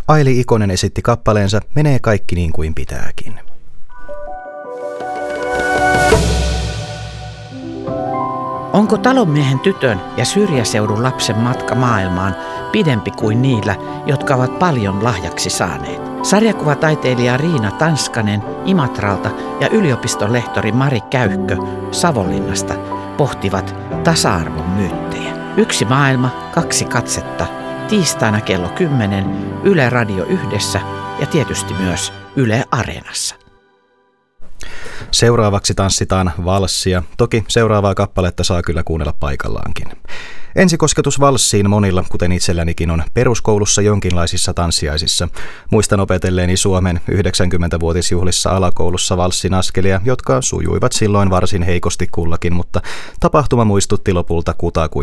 Aili Ikonen esitti kappaleensa Menee kaikki niin kuin pitääkin. Onko talonmiehen tytön ja syrjäseudun lapsen matka maailmaan pidempi kuin niillä, jotka ovat paljon lahjaksi saaneet? Sarjakuvataiteilija Riina Tanskanen Imatralta ja yliopiston lehtori Mari Käyhkö Savonlinnasta pohtivat tasa-arvon myyttejä. Yksi maailma, kaksi katsetta. Tiistaina kello 10 Yle Radio 1 ja tietysti myös Yle Areenassa. Seuraavaksi tanssitaan valssia. Toki seuraavaa kappaletta saa kyllä kuunnella paikallaankin. Ensikosketus valssiin monilla, kuten itsellänikin, on peruskoulussa jonkinlaisissa tanssiaisissa. Muistan opetelleeni Suomen 90-vuotisjuhlissa alakoulussa valssin askelia, jotka sujuivat silloin varsin heikosti kullakin, mutta tapahtuma muistutti lopulta kutakuinkin